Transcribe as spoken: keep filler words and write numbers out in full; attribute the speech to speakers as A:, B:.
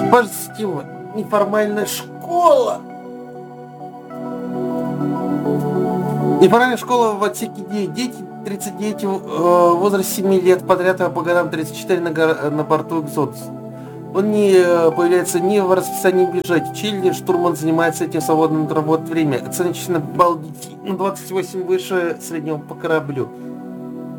A: Позитивно. Неформальная школа. Неформальная школа в отсеке девять. Дети тридцать девять в э, возрасте семи лет подряд, а по годам тридцать четыре на, гор- на борту Экзодус. Он не э, появляется ни в расписании бежать. Чили штурман занимается этим свободным от работы время. Оценочный балл детей на двадцать восемь выше среднего по кораблю.